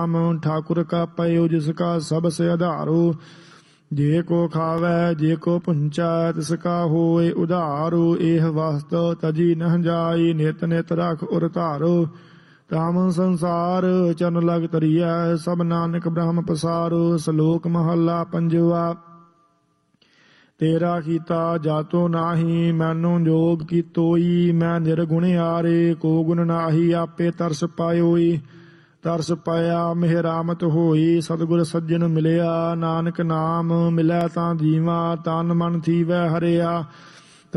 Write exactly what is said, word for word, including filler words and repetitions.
नाम ठाकुर का पयो जिसका सबसे आधारो जे को खावै जे को पुंचा तिसका होए उधारो एह वस्त तजी न जाई नित नित रख उर धारो ताम संसार चन लग तरिया सब नानक ब्रह्म पसारो सलोक महला पंजवा तेरा कीता जातो नाही मैनू जोग की तोई मैं निर्गुण आरे को गुण नाही आपे तरस पायोई तरस पाया मेहरामत होई सतगुर सज्जन मिलिया नानक नाम मिलै तां जीवा तन मन थीवै हरिया